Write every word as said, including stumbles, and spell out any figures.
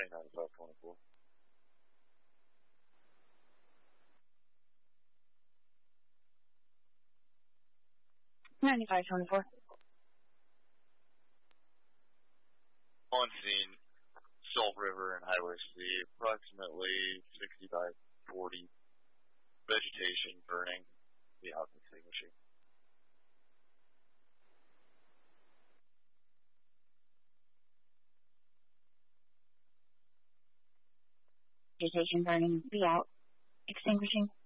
ninety-five twenty-four. ninety-five twenty-four. On scene, Salt River and Highway C, approximately sixty by forty. Vegetation burning. The out extinguishing. Vegetation burning. Be out. Extinguishing.